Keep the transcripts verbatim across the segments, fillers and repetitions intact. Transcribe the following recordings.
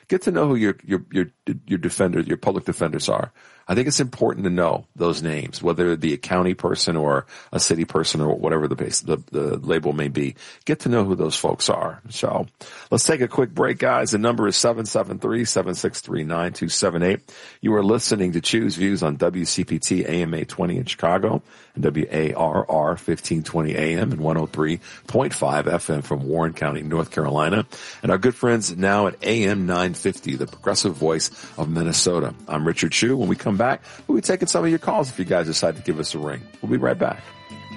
get to know who your your your your defenders, your public defenders are. I think it's important to know those names, whether it be a county person or a city person or whatever the base, the, the label may be. Get to know who those folks are. So let's take a quick break, guys. The number is seven seven three, seven six three, nine two seven eight. You are listening to Choose Views on W C P T A M eight twenty in Chicago and W A R R fifteen twenty A M and one oh three point five F M from Warren County, North Carolina. And our good friends now at A M nine fifty, the progressive voice of Minnesota. I'm Richard Chu. When we come back, we'll be taking some of your calls if you guys decide to give us a ring. We'll be right back.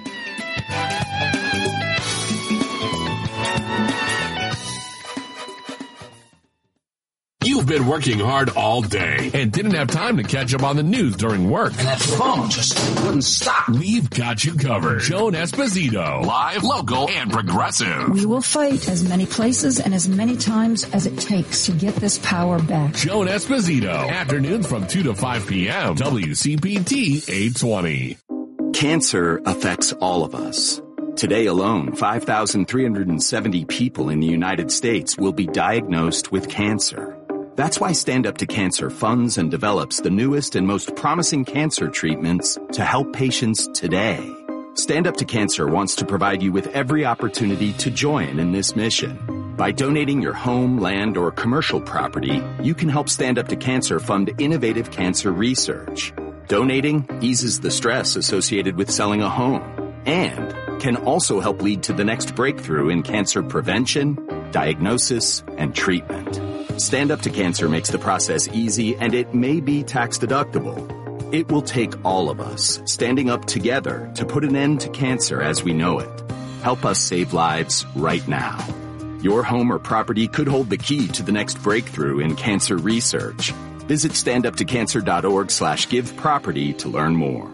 You've been working hard all day and didn't have time to catch up on the news during work. And that phone just wouldn't stop. We've got you covered. Joan Esposito, live, local, and progressive. We will fight as many places and as many times as it takes to get this power back. Joan Esposito, afternoons from two to five p.m. W C P T eight twenty. Cancer affects all of us. Today alone, five thousand three hundred seventy people in the United States will be diagnosed with cancer. That's why Stand Up to Cancer funds and develops the newest and most promising cancer treatments to help patients today. Stand Up to Cancer wants to provide you with every opportunity to join in this mission. By donating your home, land, or commercial property, you can help Stand Up to Cancer fund innovative cancer research. Donating eases the stress associated with selling a home and can also help lead to the next breakthrough in cancer prevention, diagnosis, and treatment. Stand Up to Cancer makes the process easy, and it may be tax deductible. It will take all of us standing up together to put an end to cancer as we know it. Help us save lives right now. Your home or property could hold the key to the next breakthrough in cancer research. Visit standuptocancer.org slash give property to learn more.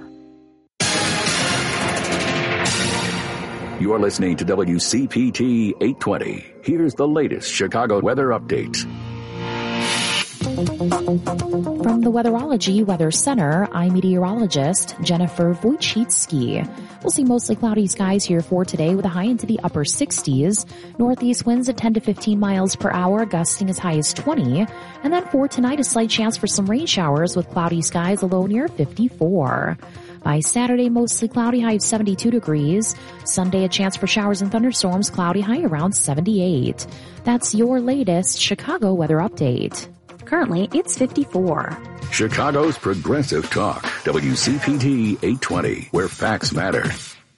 You are listening to W C P T eight twenty. Here's the latest Chicago weather update. From the Weatherology Weather Center, I'm meteorologist Jennifer Wojcicki. We'll see mostly cloudy skies here for today with a high into the upper sixties. Northeast winds at ten to fifteen miles per hour, gusting as high as twenty. And then for tonight, a slight chance for some rain showers with cloudy skies, a low near fifty-four. By Saturday, mostly cloudy, high of seventy-two degrees. Sunday, a chance for showers and thunderstorms, cloudy, high around seventy-eight. That's your latest Chicago weather update. Currently, it's fifty-four. Chicago's Progressive Talk, W C P T eight twenty, where facts matter.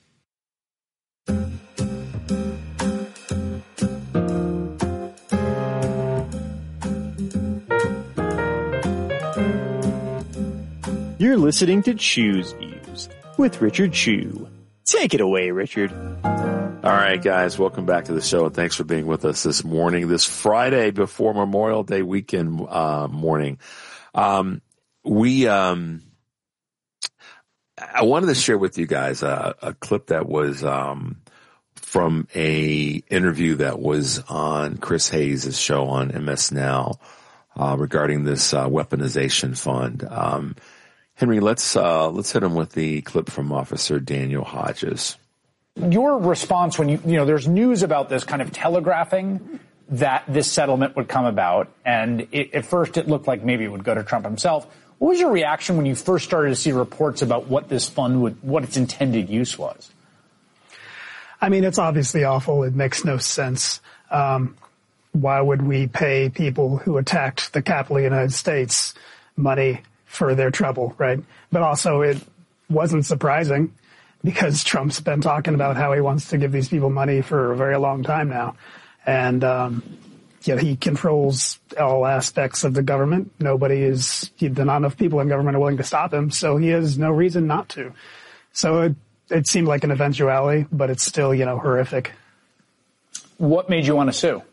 You're listening to Choose Views with Richard Chu. Take it away, Richard. All right, guys, welcome back to the show, and thanks for being with us this morning, this Friday before Memorial Day weekend uh, morning. Um, we, um, I wanted to share with you guys a, a clip that was um, from a interview that was on Chris Hayes' show on M S Now uh, regarding this uh, weaponization fund. Um, Henry, let's uh, let's hit him with the clip from Officer Daniel Hodges. Your response when you, you know, there's news about this kind of telegraphing that this settlement would come about, and it, at first it looked like maybe it would go to Trump himself. What was your reaction when you first started to see reports about what this fund would, what its intended use was? I mean, it's obviously awful. It makes no sense. Um, why would we pay people who attacked the Capitol of the United States money for their trouble, right? But also it wasn't surprising, because Trump's been talking about how he wants to give these people money for a very long time now. And, um, yet he controls all aspects of the government. Nobody is, not enough people in government are willing to stop him, so he has no reason not to. So it, it seemed like an eventuality, but it's still, you know, horrific. What made you want to sue?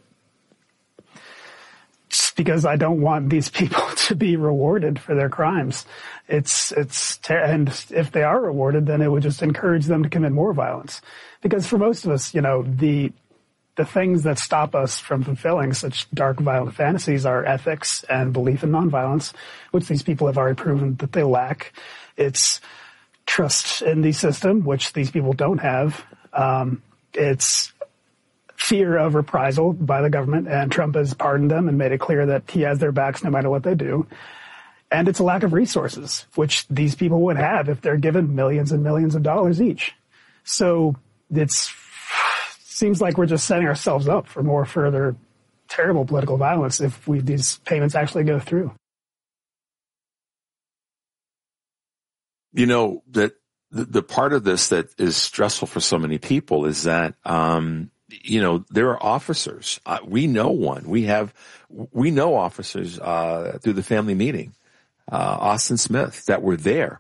Just because I don't want these people to be rewarded for their crimes. It's, it's, ter- and if they are rewarded, then it would just encourage them to commit more violence. Because for most of us, you know, the, the things that stop us from fulfilling such dark, violent fantasies are ethics and belief in nonviolence, which these people have already proven that they lack. It's trust in the system, which these people don't have. Um, it's fear of reprisal by the government, and Trump has pardoned them and made it clear that he has their backs no matter what they do. And it's a lack of resources, which these people would have if they're given millions and millions of dollars each. So it's seems like we're just setting ourselves up for more further terrible political violence if we these payments actually go through. You know, that the, the part of this that is stressful for so many people is that, um, you know, there are officers. Uh, we know one. We have, we know officers, uh, through the family meeting, uh, Austin Smith, that were there,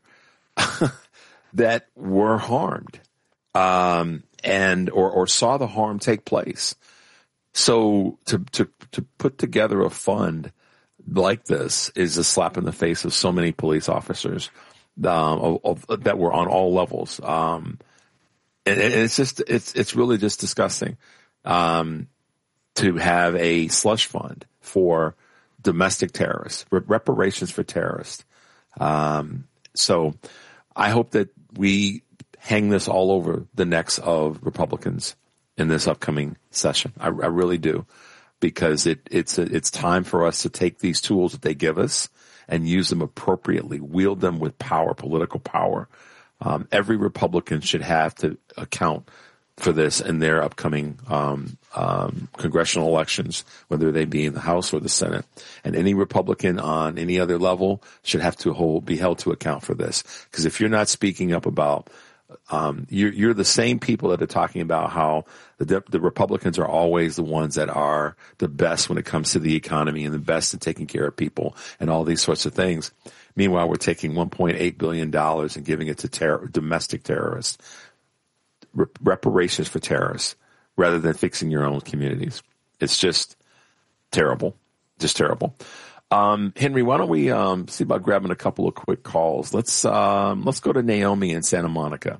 that were harmed, um, and, or, or saw the harm take place. So to, to, to put together a fund like this is a slap in the face of so many police officers. Um, of, of, that were on all levels. Um, and, and it's just, it's, it's really just disgusting, um, to have a slush fund for domestic terrorists, rep- reparations for terrorists. Um, so I hope that we hang this all over the necks of Republicans in this upcoming session. I, I really do, because it, it's, a, it's time for us to take these tools that they give us and use them appropriately, wield them with power, political power. Um, every Republican should have to account for this in their upcoming um, um, congressional elections, whether they be in the House or the Senate. And any Republican on any other level should have to hold, be held to account for this. Because if you're not speaking up about Um, you're, you're the same people that are talking about how the, the Republicans are always the ones that are the best when it comes to the economy and the best at taking care of people and all these sorts of things. Meanwhile, we're taking one point eight billion dollars and giving it to terror, domestic terrorists, Re- reparations for terrorists, rather than fixing your own communities. It's just terrible, just terrible. Um, Henry, why don't we um, see about grabbing a couple of quick calls? Let's um, let's go to Naomi in Santa Monica.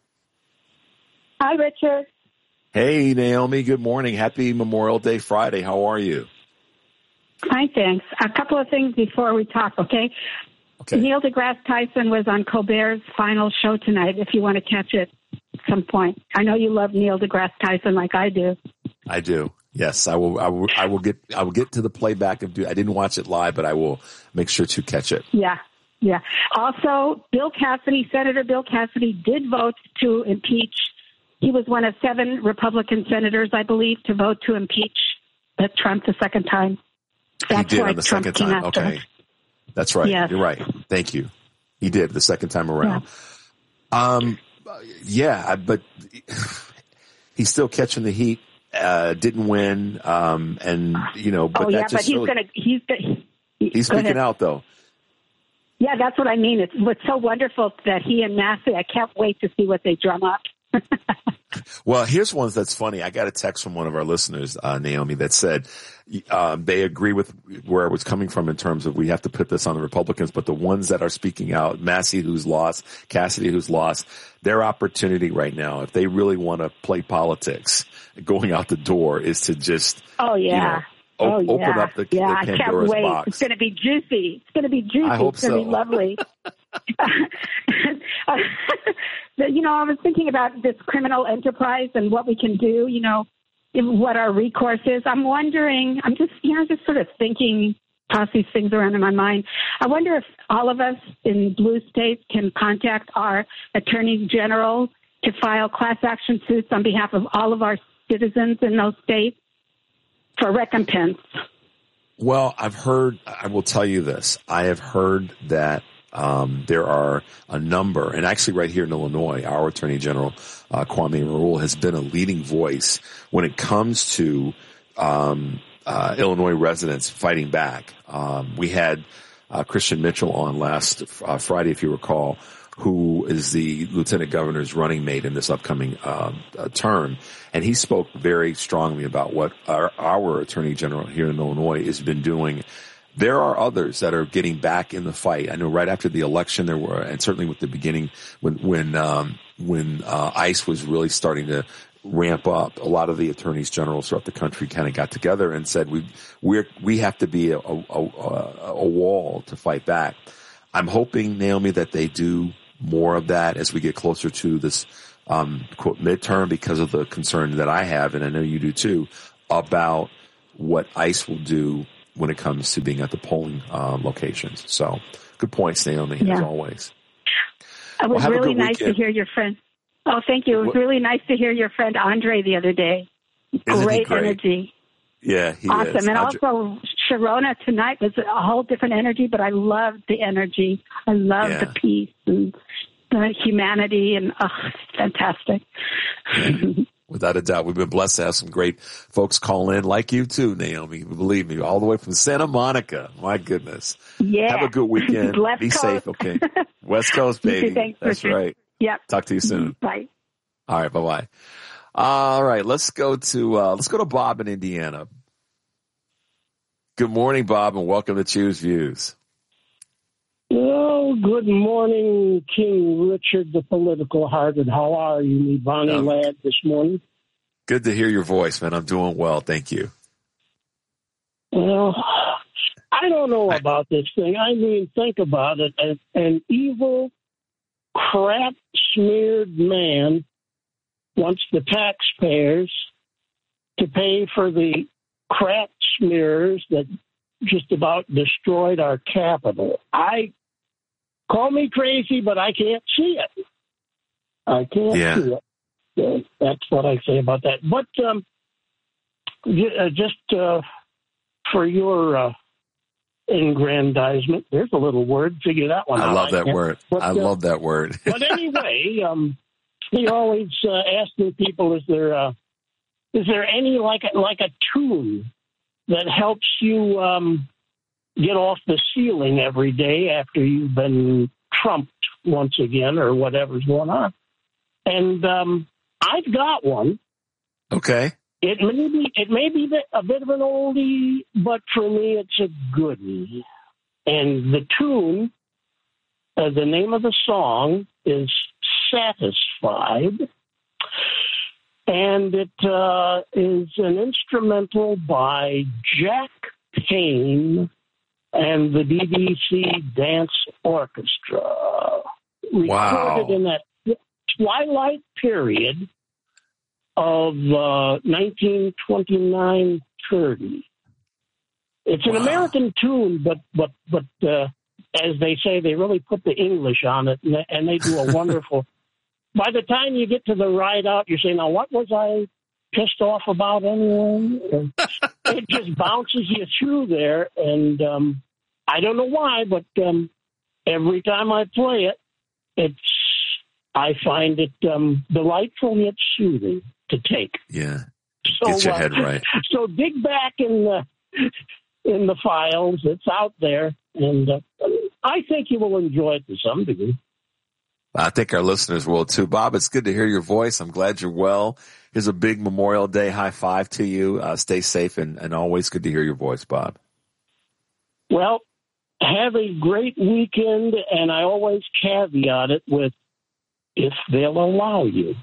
Hi, Richard. Hey, Naomi. Good morning. Happy Memorial Day Friday. How are you? Fine, thanks. A couple of things before we talk, okay? Okay. Neil deGrasse Tyson was on Colbert's final show tonight, if you want to catch it at some point. I know you love Neil deGrasse Tyson like I do. I do. Yes, I will. I will. I will get. I will get to the playback of. I didn't watch it live, but I will make sure to catch it. Yeah, yeah. Also, Bill Cassidy, Senator Bill Cassidy, did vote to impeach. He was one of seven Republican senators, I believe, to vote to impeach Trump the second time. That's he did why on the Trump second time. Okay, that's right. Yes. You're right. Thank you. He did the second time around. Yeah. Um, yeah, but he's still catching the heat. Uh, didn't win, um, and you know, but oh yeah, that just but he's really, gonna he's he, he's speaking ahead. out though. Yeah, that's what I mean. It's what's so wonderful that he and Massey. I can't wait to see what they drum up. Well, here's one that's funny. I got a text from one of our listeners, uh, Naomi, that said uh, they agree with where it was coming from in terms of we have to put this on the Republicans, but the ones that are speaking out, Massey, who's lost, Cassidy, who's lost, their opportunity right now, if they really want to play politics, going out the door is to just oh yeah. You know, Oh, open yeah. up the, yeah, the Pandora's I can't wait. box. It's going to be juicy. It's going to be juicy. I hope it's going to so. be lovely. You know, I was thinking about this criminal enterprise and what we can do, you know, what our recourse is. I'm wondering, I'm just, you know, just sort of thinking, toss these things around in my mind. I wonder if all of us in blue states can contact our attorneys general to file class action suits on behalf of all of our citizens in those states for recompense. Well, I've heard, I will tell you this, I have heard that um, there are a number, and actually right here in Illinois, our Attorney General, uh, Kwame Raoul, has been a leading voice when it comes to um, uh, Illinois residents fighting back. Um, we had uh, Christian Mitchell on last uh, Friday, if you recall, who is the lieutenant governor's running mate in this upcoming uh, uh, term. And he spoke very strongly about what our, our attorney general here in Illinois has been doing. There are others that are getting back in the fight. I know right after the election there were, and certainly with the beginning when, when, um, when, uh, ICE was really starting to ramp up, a lot of the attorneys generals throughout the country kind of got together and said, we, we're, we have to be a, a, a, a wall to fight back. I'm hoping, Naomi, that they do more of that as we get closer to this um, quote, midterm because of the concern that I have, and I know you do too, about what ICE will do when it comes to being at the polling um, locations. So good points, Naomi, yeah. as always. It was well, really nice weekend. to hear your friend. Oh, thank you. It was what? really nice to hear your friend Andre the other day. Great, great energy. Yeah, he awesome. is. And Andre- also, Sharona tonight was a whole different energy, but I loved the energy. I loved yeah. the peace and the humanity, and oh, fantastic. Yeah. Without a doubt, we've been blessed to have some great folks call in, like you too, Naomi. Believe me, all the way from Santa Monica. My goodness. Yeah. Have a good weekend. Be Coast. safe, okay? West Coast, baby. Thanks, That's Richard. right. Yep. Talk to you soon. Bye. All right. Bye bye. All right. Let's go to uh, let's go to Bob in Indiana. Good morning, Bob, and welcome to Choose Views. Well, good morning, King Richard, the political hearted. How are you, me Bonnie um, lad, this morning? Good to hear your voice, man. I'm doing well. Thank you. Well, I don't know I, about this thing. I mean, think about it. An, an evil, crap-smeared man wants the taxpayers to pay for the crap smears that just about destroyed our capital. I call me crazy, but I can't see it. I can't yeah. see it. So that's what I say about that. But um, just uh, for your uh, aggrandizement, there's a little word. Figure that one I out. I love that I word. but, I uh, love that word. But anyway, um, he always uh, asking people, "Is there uh, is there any like a, like a tune that helps you um, get off the ceiling every day after you've been trumped once again or whatever's going on?" And um, I've got one. Okay. It may be it may be a bit of an oldie, but for me it's a goodie. And the tune, uh, the name of the song is "Satisfied." And it uh, is an instrumental by Jack Payne and the B B C Dance Orchestra. Recorded wow. in that twilight period of uh, nineteen twenty-nine thirty. It's an wow. American tune, but, but, but uh, as they say, they really put the English on it, and they, and they do a wonderful... By the time you get to the ride out, you say, now, what was I pissed off about anyway? And it just bounces you through there, and um, I don't know why, but um, every time I play it, it's I find it um, delightful yet soothing to take. Yeah, so, get your uh, head right. So dig back in the in the files. It's out there, and uh, I think you will enjoy it to some degree. I think our listeners will too. Bob, it's good to hear your voice. I'm glad you're well. Here's a big Memorial Day high five to you. Uh, stay safe and, and always good to hear your voice, Bob. Well, have a great weekend, and I always caveat it with, if they'll allow you.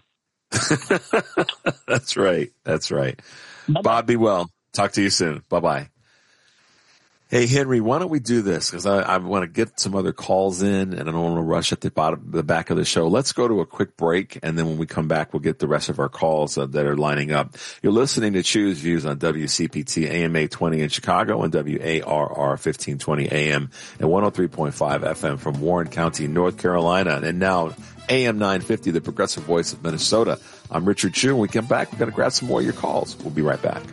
That's right. That's right. Bye-bye. Bob, be well. Talk to you soon. Bye-bye. Hey, Henry, why don't we do this? Because I, I want to get some other calls in, and I don't want to rush at the bottom, the back of the show. Let's go to a quick break, and then when we come back, we'll get the rest of our calls uh, that are lining up. You're listening to Choose Views on W C P T A M eight twenty in Chicago and W A R R fifteen twenty A M and one oh three point five F M from Warren County, North Carolina, and now A M nine fifty, the progressive voice of Minnesota. I'm Richard Chu. When we come back, we're going to grab some more of your calls. We'll be right back.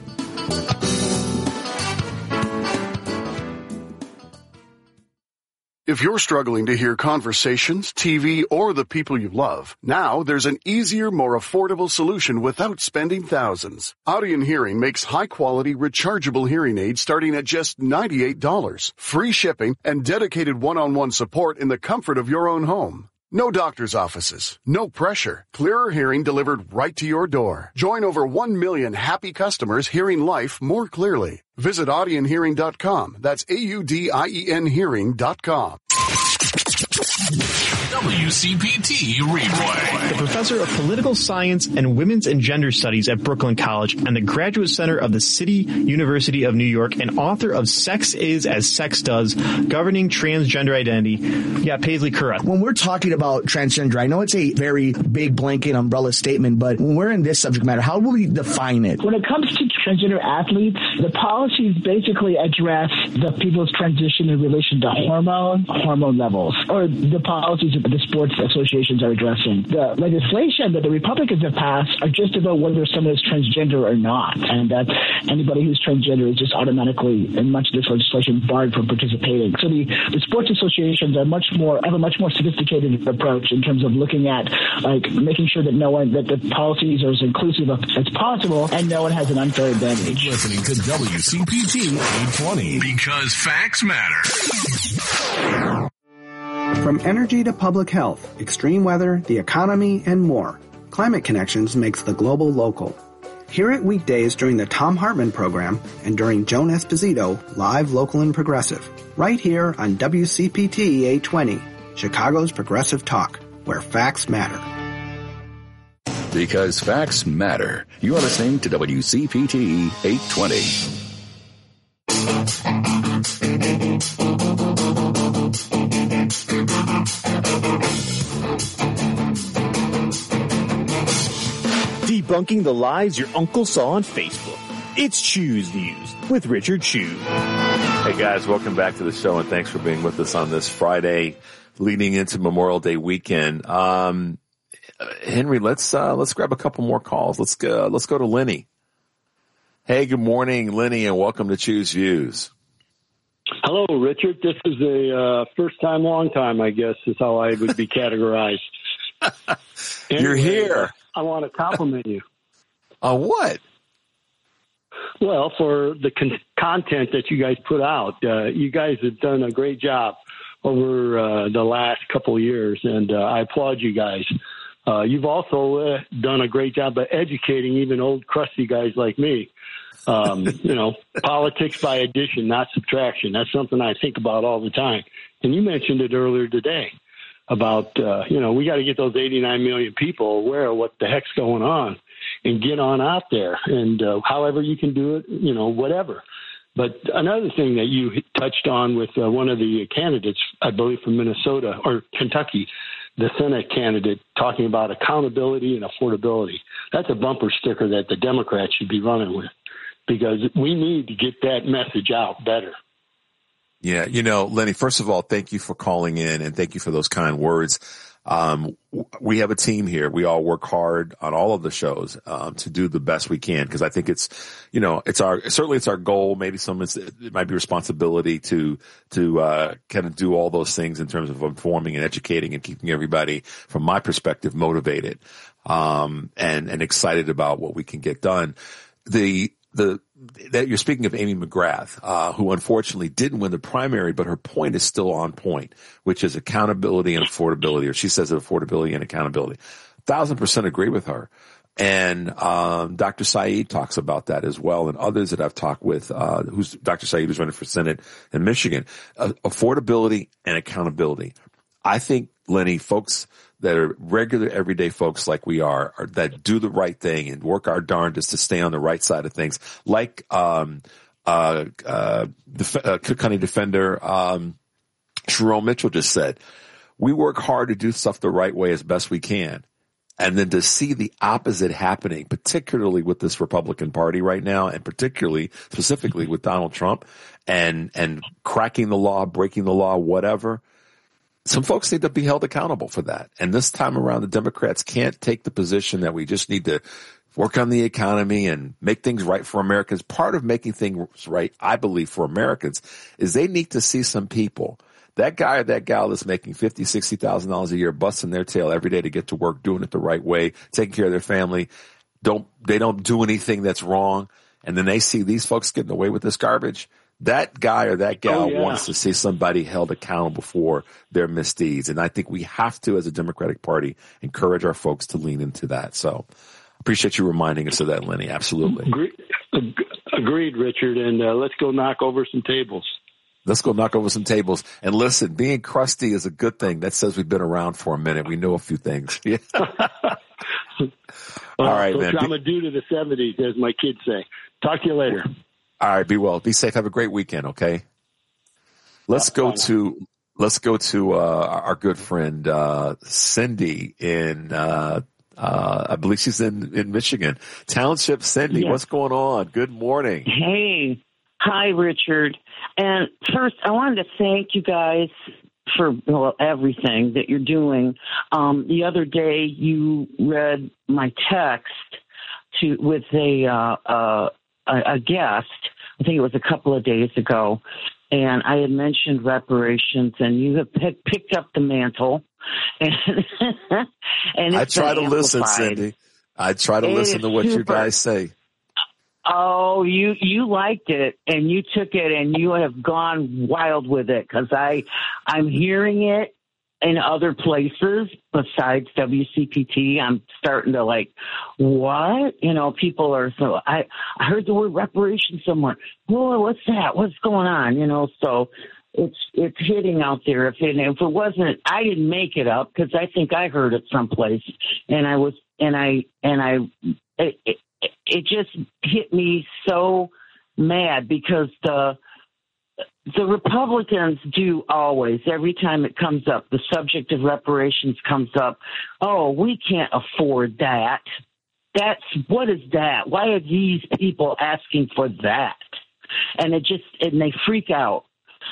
If you're struggling to hear conversations, T V, or the people you love, now there's an easier, more affordable solution without spending thousands. Audien Hearing makes high-quality, rechargeable hearing aids starting at just ninety-eight dollars, free shipping, and dedicated one-on-one support in the comfort of your own home. No doctor's offices, no pressure, clearer hearing delivered right to your door. Join over one million happy customers hearing life more clearly. Visit audien hearing dot com. That's A U D I E N hearing dot com. W C P T replay. The professor of political science and women's and gender studies at Brooklyn College and the Graduate Center of the City University of New York and author of Sex Is as Sex Does, Governing Transgender Identity. Yeah, Paisley Curran. When we're talking about transgender, I know it's a very big blanket umbrella statement, but when we're in this subject matter, how will we define it? When it comes to transgender athletes, the policies basically address the people's transition in relation to hormone, hormone levels, or the policies that the sports associations are addressing. The legislation that the Republicans have passed are just about whether someone is transgender or not, and that anybody who's transgender is just automatically, in much of this legislation, barred from participating. So the, the sports associations are much more have a much more sophisticated approach in terms of looking at like making sure that no one that the policies are as inclusive as possible and no one has an unfair advantage. Listening to W C P T eight twenty because facts matter. From energy to public health, extreme weather, the economy, and more, Climate Connections makes the global local. Hear it weekdays during the Thom Hartmann program and during Joan Esposito, live, local, and progressive, right here on W C P T eight twenty, Chicago's Progressive Talk, where facts matter. Because facts matter. You are listening to W C P T eight twenty. Debunking the lies your uncle saw on Facebook. It's Chew's Views with Richard Chew. Hey guys, welcome back to the show and thanks for being with us on this Friday leading into Memorial Day weekend. Um, Henry, let's, uh, let's grab a couple more calls. Let's go, let's go to Lenny. Hey, good morning, Lenny, and welcome to Chew's Views. Hello, Richard. This is a uh, first time, long time, I guess, is how I would be categorized. Anyway, You're here. I want to compliment you. On uh, what? Well, for the con- content that you guys put out. Uh, you guys have done a great job over uh, the last couple of years, and uh, I applaud you guys. Uh, you've also uh, done a great job of educating even old crusty guys like me. Um, you know, politics by addition, not subtraction. That's something I think about all the time. And you mentioned it earlier today about, uh, you know, we got to get those eighty-nine million people aware of what the heck's going on and get on out there. And uh, however you can do it, you know, whatever. But another thing that you touched on with uh, one of the candidates, I believe from Minnesota or Kentucky, the Senate candidate, talking about accountability and affordability. That's a bumper sticker that the Democrats should be running with, because we need to get that message out better. Yeah, you know, Lenny, first of all, thank you for calling in and thank you for those kind words. Um, we have a team here. We all work hard on all of the shows, um, to do the best we can. Cause I think it's, you know, it's our, certainly it's our goal. Maybe some, it might be responsibility to, to, uh, kind of do all those things in terms of informing and educating and keeping everybody, from my perspective, motivated, um, and, and excited about what we can get done. The, the, that you're speaking of Amy McGrath, uh, who unfortunately didn't win the primary, but her point is still on point, which is accountability and affordability, or she says affordability and accountability. Thousand percent agree with her. And, um, Doctor Saeed talks about that as well. And others that I've talked with, uh, who's Doctor Saeed, who's running for Senate in Michigan, uh, affordability and accountability. I think, Lenny, folks that are regular, everyday folks like we are, are, that do the right thing and work our darndest to stay on the right side of things, like um, uh, uh, the uh, Cook County Defender um, Sharon Mitchell just said. We work hard to do stuff the right way as best we can. And then to see the opposite happening, particularly with this Republican Party right now, and particularly, specifically with Donald Trump, and and cracking the law, breaking the law, whatever. Some folks need to be held accountable for that. And this time around, the Democrats can't take the position that we just need to work on the economy and make things right for Americans. Part of making things right, I believe, for Americans is they need to see some people. That guy or that gal that's making fifty thousand dollars, sixty thousand dollars a year, busting their tail every day to get to work, doing it the right way, taking care of their family, don't, they don't do anything that's wrong. And then they see these folks getting away with this garbage. That guy or that gal oh, yeah. wants to see somebody held accountable for their misdeeds. And I think we have to, as a Democratic Party, encourage our folks to lean into that. So appreciate you reminding us of that, Lenny. Absolutely. Agreed, agreed Richard. And uh, let's go knock over some tables. Let's go knock over some tables. And listen, being crusty is a good thing. That says we've been around for a minute. We know a few things. Yeah. All right, uh, man. I'm a dude of the seventies, as my kids say. Talk to you later. All right, be well. Be safe. Have a great weekend, okay? Let's go to let's go to uh, our good friend uh, Cindy in uh, uh, I believe she's in, in Michigan. Township Cindy, yes. What's going on? Good morning. Hey. Hi, Richard. And first, I wanted to thank you guys for well, everything that you're doing. Um, the other day, you read my text to with a, uh, uh, a a guest. I think it was a couple of days ago, and I had mentioned reparations, and you have p- picked up the mantle. And, and I try to amplified. listen, Cindy. I try to it listen to what super. you guys say. Oh, you you liked it, and you took it, and you have gone wild with it, because I I'm hearing it in other places besides W C P T. I'm starting to like, what? You know, people are so. I I heard the word reparations somewhere. Whoa, what's that? What's going on? You know, so it's it's hitting out there. If it if it wasn't, I didn't make it up, because I think I heard it someplace, and I was and I and I. It, it, It just hit me so mad, because the the Republicans do always, every time it comes up, the subject of reparations comes up. Oh, we can't afford that. That's what is that? Why are these people asking for that? And it just and they freak out.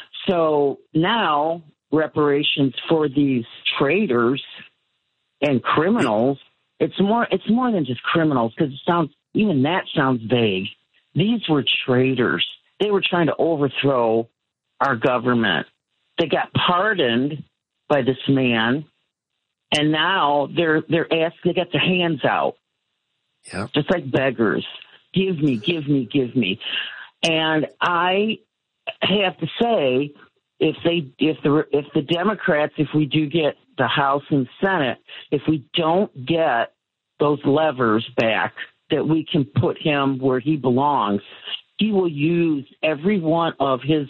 So now reparations for these traitors and criminals. It's more. It's more than just criminals, because it sounds. Even that sounds vague. These were traitors. They were trying to overthrow our government. They got pardoned by this man, and now they're they're asked. They got their hands out, yeah, just like beggars. Give me, give me, give me. And I have to say, if they, if the, if the Democrats, if we do get the House and Senate, if we don't get those levers back, that we can put him where he belongs, he will use every one of his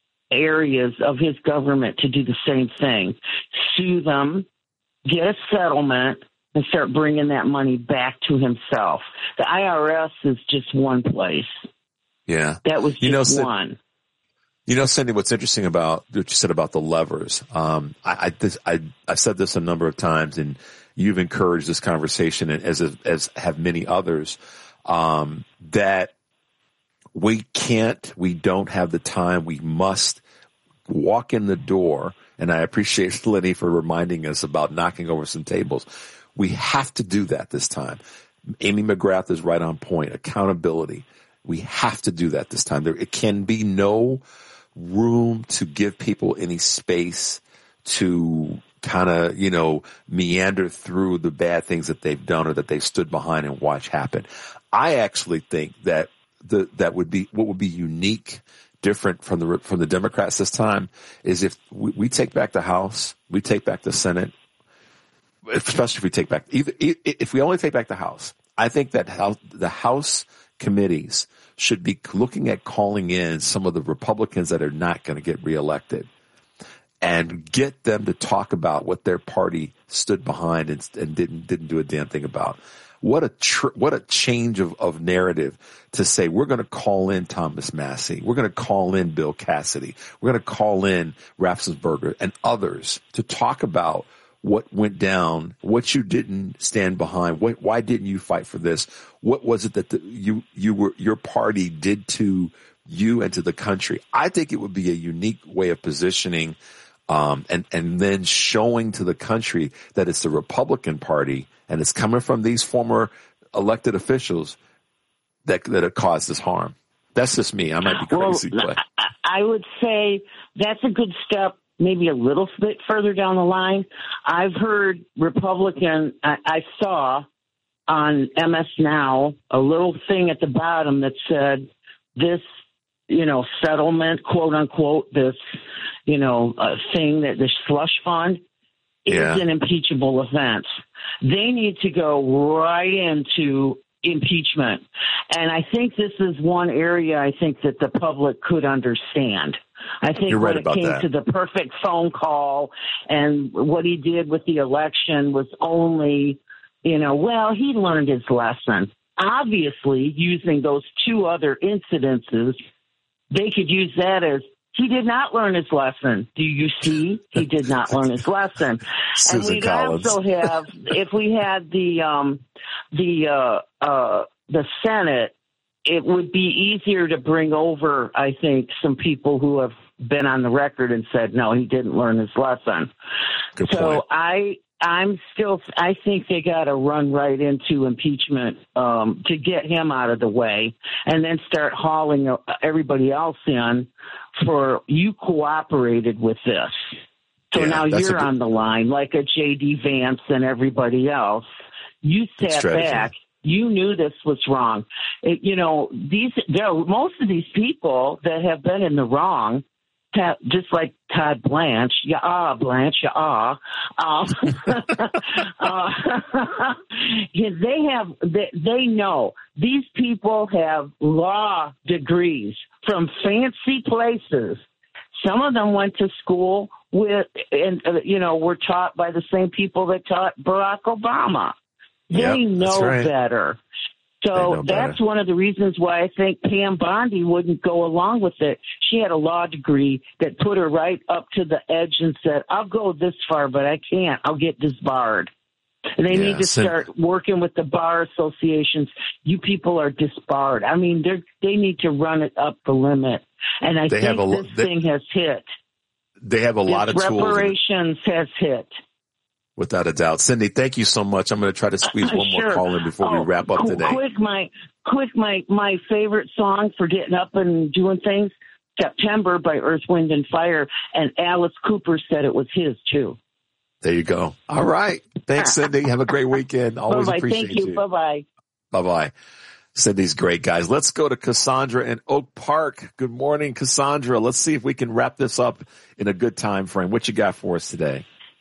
areas of his government to do the same thing. Sue them, get a settlement, and start bringing that money back to himself. The I R S is just one place. Yeah. That was just you know, one. You know, Cindy, what's interesting about what you said about the levers, um, I, I, this, I, I've said this a number of times, and you've encouraged this conversation, and as as have many others, um, that we can't, we don't have the time. We must walk in the door, and I appreciate Lenny for reminding us about knocking over some tables. We have to do that this time. Amy McGrath is right on point. Accountability. We have to do that this time. There, it can be no room to give people any space to kind of, you know, meander through the bad things that they've done or that they've stood behind and watch happen. I actually think that the, that would be, what would be unique, different from the, from the Democrats this time is if we, we take back the House, we take back the Senate, especially if we take back, either, if we only take back the House, I think that House, the House committees should be looking at calling in some of the Republicans that are not going to get reelected and get them to talk about what their party stood behind and, and didn't didn't do a damn thing about. What a tr- what a change of, of narrative to say we're going to call in Thomas Massie, we're going to call in Bill Cassidy, we're going to call in Raffensperger and others to talk about what went down, what you didn't stand behind, what, why didn't you fight for this? What was it that the, you you were your party did to you and to the country? I think it would be a unique way of positioning, um, and and then showing to the country that it's the Republican Party and it's coming from these former elected officials that that have caused this harm. That's just me. I might be crazy, well, but I would say that's a good step. Maybe a little bit further down the line. I've heard Republican, I, I saw on M S Now a little thing at the bottom that said this, you know, settlement, quote unquote, this, you know, uh, thing that the slush fund is yeah. an impeachable offense. They need to go right into impeachment. And I think this is one area I think that the public could understand. I think You're right when it about came that. to the perfect phone call and what he did with the election was only, you know, well, he learned his lesson. Obviously, using those two other incidences, they could use that as he did not learn his lesson. Do you see? He did not learn his lesson. Susan and we'd Collins. also have, if we had the um, the uh, uh, the Senate, it would be easier to bring over, I think, some people who have been on the record and said, no, he didn't learn his lesson. Good so point. I, I'm still, I think they got to run right into impeachment um, to get him out of the way and then start hauling everybody else in for you cooperated with this. So Yeah, now that's you're a good- on the line like a J D Vance and everybody else. You Good sat strategy. back. You knew this was wrong. It, you know, these there most of these people that have been in the wrong, ta- just like Todd Blanche, yeah, ah, Blanche, yeah, ah, um, uh, yeah, they have, they, they know these people have law degrees from fancy places. Some of them went to school with, and uh, you know, were taught by the same people that taught Barack Obama. They Yep, that's know right. better. They So know that's better. one of the reasons why I think Pam Bondi wouldn't go along with it. She had a law degree that put her right up to the edge and said, I'll go this far, but I can't. I'll get disbarred. And they Yeah, need to so- start working with the bar associations. You people are disbarred. I mean, they they need to run it up the limit. And I They think have a lo- this they- thing has hit. They have a lot This of tools. in it. reparations has hit. Without a doubt. Cindy, thank you so much. I'm going to try to squeeze one more Sure. call in before Oh, we wrap up qu- today. Quick, my quick, my my favorite song for getting up and doing things, September by Earth, Wind and Fire, and Alice Cooper said it was his too. There you go. All right. Thanks, Cindy. Have a great weekend. Always Bye bye. appreciate Thank you. Bye bye. Bye-bye. Cindy's great, guys. Let's go to Cassandra in Oak Park. Good morning, Cassandra. Let's see if we can wrap this up in a good time frame. What you got for us today?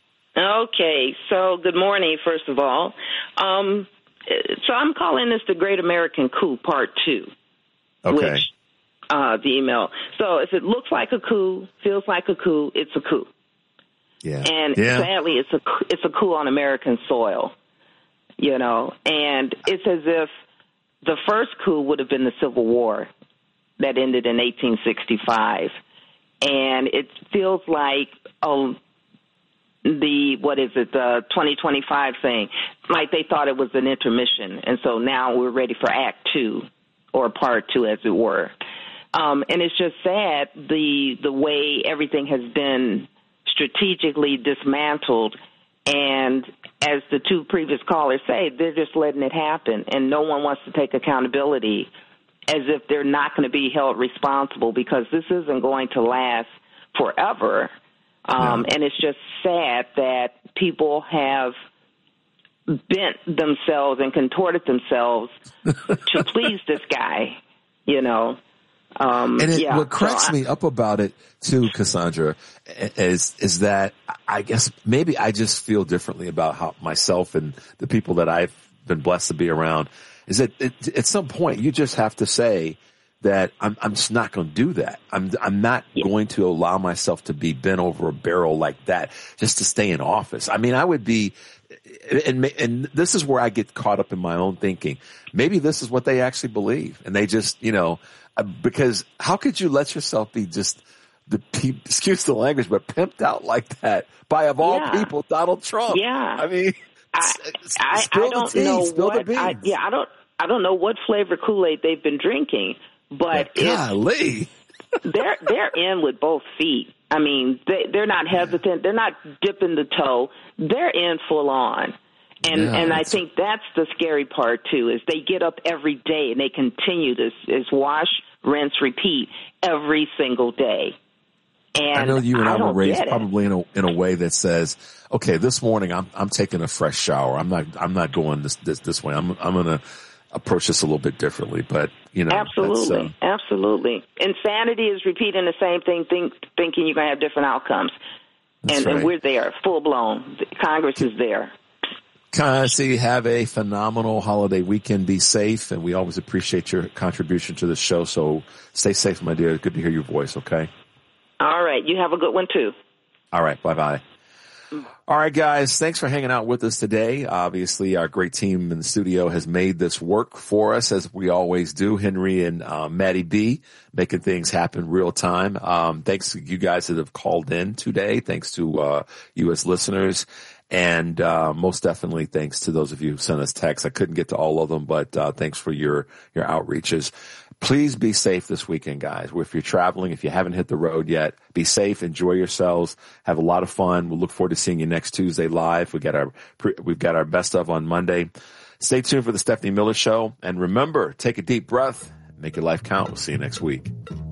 Okay, so good morning, first of all. Um, so I'm calling this the Great American Coup Part Two. Okay. Which, uh, the email. So if it looks like a coup, feels like a coup, it's a coup. Yeah. And Yeah. sadly, it's a it's a coup on American soil. You know, and it's as if the first coup would have been the Civil War that ended in eighteen sixty-five, and it feels like um. the, what is it, the twenty twenty-five thing, like they thought it was an intermission. And so now we're ready for Act Two, or Part Two, as it were. Um, and it's just sad the the way everything has been strategically dismantled. And as the two previous callers say, they're just letting it happen. And no one wants to take accountability, as if they're not going to be held responsible, because this isn't going to last forever. Um, and it's just sad that people have bent themselves and contorted themselves to please this guy, you know. Um, And it, yeah, what cracks so I- me up about it too, Cassandra, is is that I guess maybe I just feel differently about how myself and the people that I've been blessed to be around. Is that it, at some point you just have to say that I'm I'm just not going to do that. I'm I'm not going to allow myself to be bent over a barrel like that just to stay in office. I mean, I would be. And, and this is where I get caught up in my own thinking. Maybe this is what they actually believe, and they just, you know, because how could you let yourself be just the excuse the language, but pimped out like that by, of all Yeah. people, Donald Trump? Yeah. I mean, I, I, spill I the don't tea, know spill the what. I, beans. yeah, I don't. I don't know what flavor Kool-Aid they've been drinking, but it's, golly, they're they're in with both feet. I mean, they they're not hesitant. They're not dipping the toe. They're in full on. And Yeah, and I it's- think that's the scary part too, is they get up every day and they continue this is wash, rinse, repeat every single day. And I know you and I, I were don't raised get it. probably in a in a way that says, okay, this morning I'm I'm taking a fresh shower. I'm not I'm not going this this this way. I'm I'm going to approach this a little bit differently. But you know, that's, Absolutely, uh, absolutely. Insanity is repeating the same thing, think, thinking you're going to have different outcomes. That's And, right. and we're there, full blown. Congress is there. Cassie, have a phenomenal holiday weekend. Be safe, and we always appreciate your contribution to the show. So stay safe, my dear. Good to hear your voice. Okay. All right. You have a good one, too. All right. Bye-bye. All right, guys. Thanks for hanging out with us today. Obviously, our great team in the studio has made this work for us, as we always do. Henry and uh, Maddie B making things happen real time. Um, thanks to you guys that have called in today. Thanks to uh, you as listeners. And uh, most definitely thanks to those of you who sent us texts. I couldn't get to all of them, but uh, thanks for your, your outreaches. Please be safe this weekend, guys. If you're traveling, if you haven't hit the road yet, be safe, enjoy yourselves, have a lot of fun. We'll look forward to seeing you next Tuesday live. We got our, we've got our best of on Monday. Stay tuned for the Stephanie Miller Show. And remember, take a deep breath, make your life count. We'll see you next week.